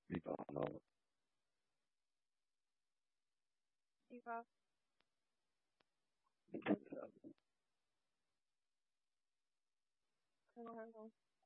Lieber Anna, Eva, wie geht's dir? keine Ahnung.